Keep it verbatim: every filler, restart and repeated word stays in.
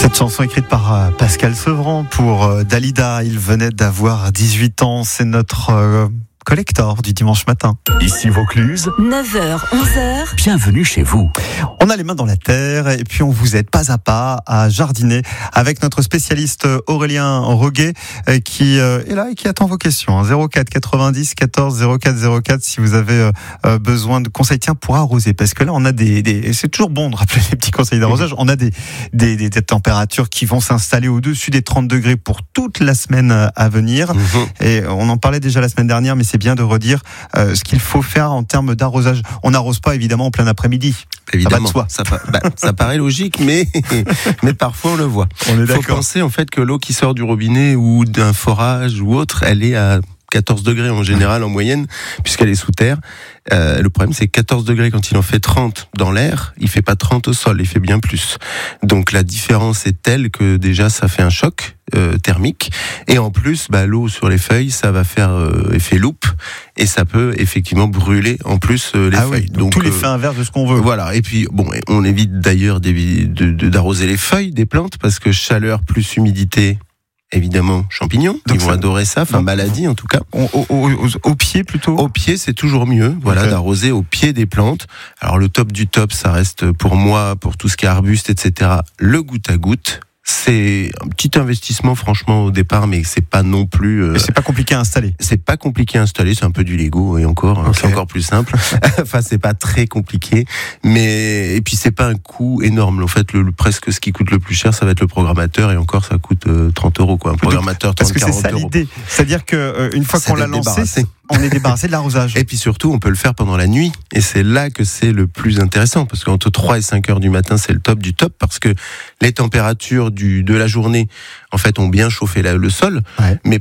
Cette chanson écrite par euh, Pascal Sevran pour euh, Dalida. Il venait d'avoir dix-huit ans. C'est notre euh, collector du dimanche matin. Ici Vaucluse, neuf heures, onze heures. bienvenue chez vous. On a les mains dans la terre et puis on vous aide pas à pas à jardiner avec notre spécialiste Aurélien Roguet euh, qui euh, est là et qui attend vos questions. Hein. zéro quatre quatre-vingt-dix quatorze zéro quatre zéro quatre si vous avez euh, besoin de conseils. Tiens, pour arroser, parce que là on a des, des c'est toujours bon de rappeler les petits conseils d'arrosage. On a des, des, des, des températures qui vont s'installer au-dessus des trente degrés pour toute la semaine à venir. Mmh. Et on en parlait déjà la semaine dernière, mais c'est bien de redire euh, ce qu'il faut faire en termes d'arrosage. On n'arrose pas évidemment en plein après-midi. Évidemment, ça, ça, bah, ça paraît logique, mais mais parfois on le voit. On est d'accord. Faut penser en fait que l'eau qui sort du robinet ou d'un forage ou autre, elle est à quatorze degrés en général en moyenne, puisqu'elle est sous terre. Euh, le problème, c'est quatorze degrés quand il en fait trente dans l'air, il fait pas trente au sol, il fait bien plus. Donc la différence est telle que déjà ça fait un choc euh, thermique, et en plus, bah, l'eau sur les feuilles, ça va faire euh, effet loupe, et ça peut effectivement brûler en plus euh, les ah feuilles. Oui, donc, donc tout euh, l'effet inverse de ce qu'on veut. Voilà. Et puis bon, on évite d'ailleurs de, de, d'arroser les feuilles des plantes parce que chaleur plus humidité. Évidemment, champignons, donc ils vont ça, adorer ça, enfin maladie en tout cas. Au, au, au, au pied plutôt. Au pied, c'est toujours mieux, voilà, okay. D'arroser au pied des plantes. Alors le top du top, ça reste pour moi, pour tout ce qui est arbuste, et cetera, le goutte à goutte. C'est un petit investissement franchement au départ, mais c'est pas non plus. Euh, et c'est pas compliqué à installer. C'est pas compliqué à installer, c'est un peu du Lego et encore, okay. hein, c'est encore plus simple. Enfin, c'est pas très compliqué, mais et puis c'est pas un coût énorme. En fait, le, le presque ce qui coûte le plus cher, ça va être le programmateur et encore, ça coûte euh, trente euros quoi. Un programmateur, trente, parce que c'est ça euros. l'idée, c'est-à-dire que euh, une fois ça qu'on l'a lancé, on est débarrassé de l'arrosage. Et puis surtout, on peut le faire pendant la nuit. Et c'est là que c'est le plus intéressant. Parce qu'entre trois et cinq heures du matin, c'est le top du top. Parce que les températures du, de la journée, en fait, ont bien chauffé la, le sol. Ouais. Mais